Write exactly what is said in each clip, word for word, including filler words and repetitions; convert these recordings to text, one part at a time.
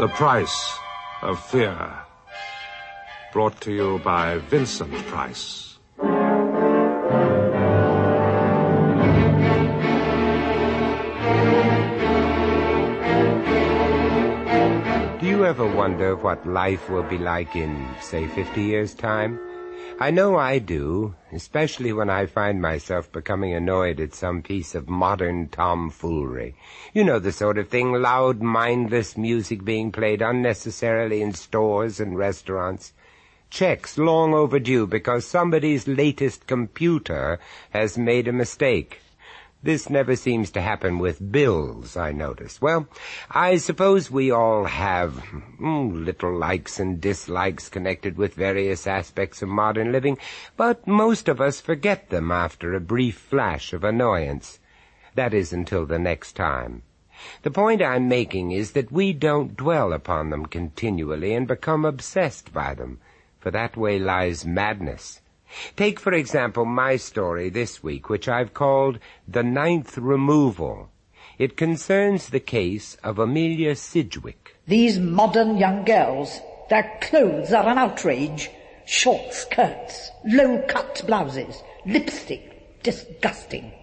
The Price of Fear. Brought to you by Vincent Price. Do you ever wonder what life will be like in, say, fifty years' time? I know I do, especially when I find myself becoming annoyed at some piece of modern tomfoolery. You know the sort of thing, loud, mindless music being played unnecessarily in stores and restaurants. Checks long overdue because somebody's latest computer has made a mistake. This never seems to happen with bills, I notice. Well, I suppose we all have mm, little likes and dislikes connected with various aspects of modern living, but most of us forget them after a brief flash of annoyance. That is, until the next time. The point I'm making is that we don't dwell upon them continually and become obsessed by them, for that way lies madness. Take, for example, my story this week, which I've called The Ninth Removal. It concerns the case of Amelia Sidgwick. These modern young girls, their clothes are an outrage. Short skirts, low-cut blouses, lipstick, disgusting.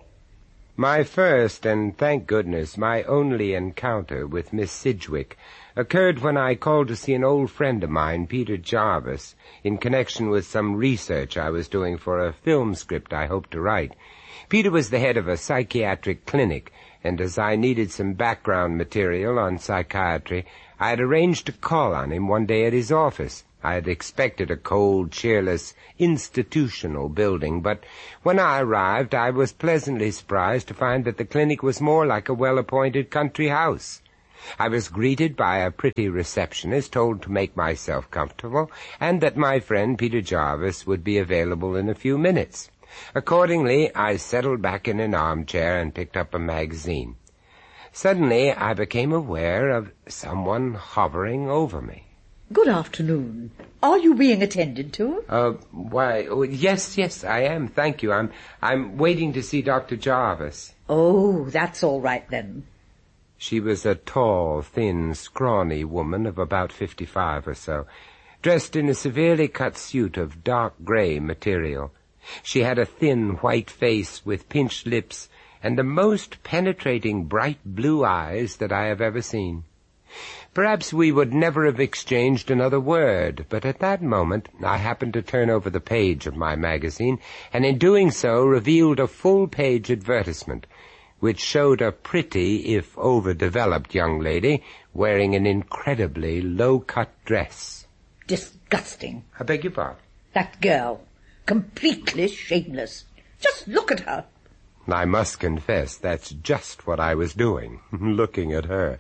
My first, and thank goodness, my only encounter with Miss Sidgwick occurred when I called to see an old friend of mine, Peter Jarvis, in connection with some research I was doing for a film script I hoped to write. Peter was the head of a psychiatric clinic, and as I needed some background material on psychiatry, I had arranged to call on him one day at his office. I had expected a cold, cheerless, institutional building, but when I arrived, I was pleasantly surprised to find that the clinic was more like a well-appointed country house. I was greeted by a pretty receptionist, told to make myself comfortable, and that my friend Peter Jarvis would be available in a few minutes. Accordingly, I settled back in an armchair and picked up a magazine. Suddenly, I became aware of someone hovering over me. Good afternoon. Are you being attended to? Uh, why, oh, yes, yes, I am, thank you. I'm, I'm waiting to see Doctor Jarvis. Oh, that's all right then. She was a tall, thin, scrawny woman of about fifty-five or so, dressed in a severely cut suit of dark gray material. She had a thin, white face with pinched lips and the most penetrating bright blue eyes that I have ever seen. Perhaps we would never have exchanged another word, but at that moment I happened to turn over the page of my magazine, and in doing so revealed a full-page advertisement, which showed a pretty, if overdeveloped, young lady wearing an incredibly low-cut dress. Disgusting. I beg your pardon? That girl. Completely shameless. Just look at her. I must confess that's just what I was doing, looking at her.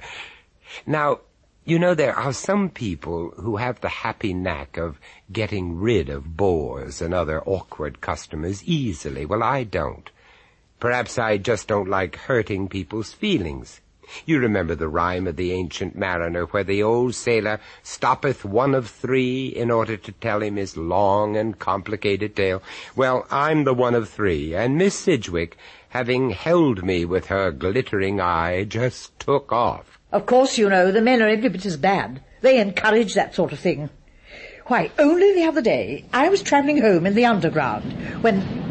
Now, you know, there are some people who have the happy knack of getting rid of bores and other awkward customers easily. Well, I don't. Perhaps I just don't like hurting people's feelings. You remember the rhyme of the Ancient Mariner, where the old sailor stoppeth one of three in order to tell him his long and complicated tale. Well, I'm the one of three, and Miss Sidgwick, having held me with her glittering eye, just took off. Of course, you know, the men are every bit as bad. They encourage that sort of thing. Why, only the other day, I was travelling home in the underground, when...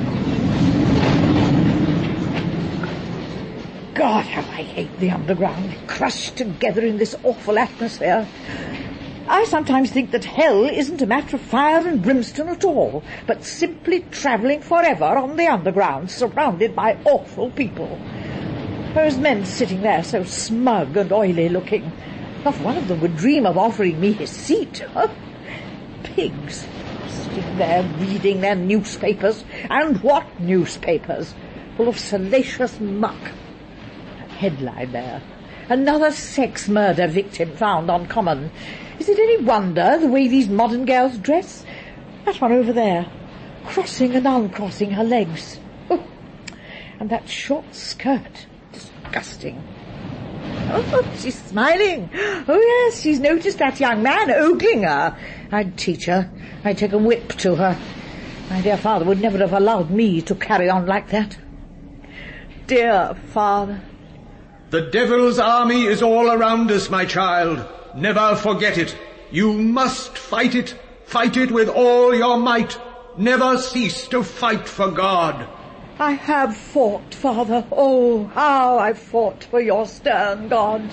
God, how I hate the underground, crushed together in this awful atmosphere. I sometimes think that hell isn't a matter of fire and brimstone at all, but simply travelling forever on the underground, surrounded by awful people. Those men sitting there so smug and oily-looking, not one of them would dream of offering me his seat. Pigs, sitting there reading their newspapers, and what newspapers, full of salacious muck. Headline there. Another sex murder victim found on Common. Is it any wonder the way these modern girls dress? That one over there, crossing and uncrossing her legs. Oh, and that short skirt. Disgusting. Oh, she's smiling. Oh, yes, she's noticed that young man ogling her. I'd teach her. I'd take a whip to her. My dear father would never have allowed me to carry on like that. Dear father. The devil's army is all around us, my child. never forget it. You must fight it. Fight it with all your might. Never cease to fight for God. I have fought, Father. Oh, how I've fought for your stern God.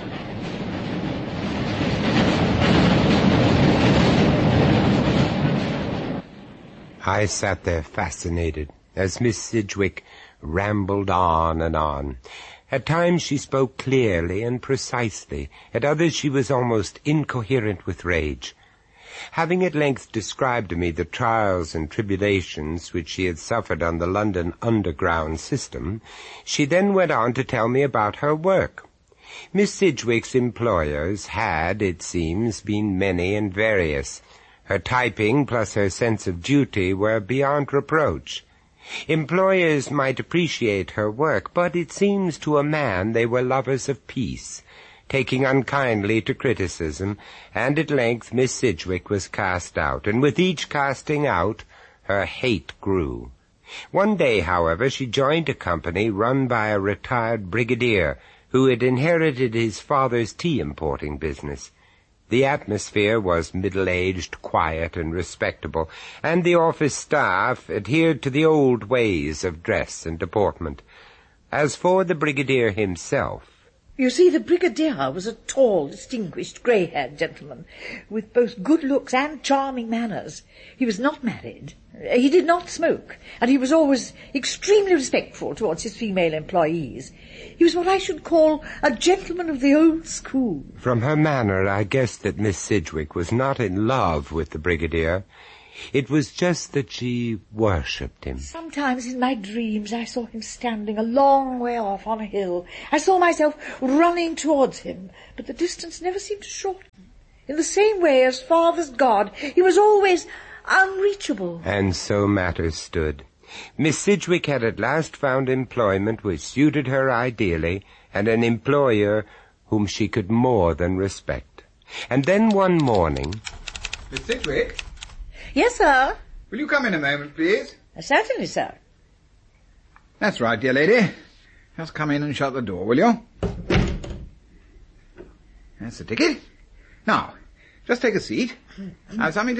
I sat there fascinated as Miss Sidgwick rambled on and on. At times she spoke clearly and precisely. At others she was almost incoherent with rage. Having at length described to me the trials and tribulations which she had suffered on the London underground system, she then went on to tell me about her work. Miss Sidgwick's employers had, it seems, been many and various. Her typing plus her sense of duty were beyond reproach. Employers might appreciate her work, but it seems to a man they were lovers of peace, taking unkindly to criticism, and at length Miss Sidgwick was cast out, and with each casting out, her hate grew. One day, however, she joined a company run by a retired brigadier who had inherited his father's tea-importing business. The atmosphere was middle-aged, quiet, and respectable, and the office staff adhered to the old ways of dress and deportment. As for the brigadier himself, you see, the brigadier was a tall, distinguished, grey-haired gentleman, with both good looks and charming manners. He was not married, he did not smoke, and he was always extremely respectful towards his female employees. He was what I should call a gentleman of the old school. From her manner, I guessed that Miss Sidgwick was not in love with the brigadier. It was just that she worshipped him. Sometimes in my dreams I saw him standing a long way off on a hill. I saw myself running towards him, but the distance never seemed to shorten. In the same way as Father's God, he was always unreachable. And so matters stood. Miss Sidgwick had at last found employment which suited her ideally, and an employer whom she could more than respect. And then one morning... Miss Sidgwick? Yes, sir? Will you come in a moment, please? Uh, certainly, sir. That's right, dear lady. Just come in and shut the door, will you? That's the ticket. Now, just take a seat. I have something to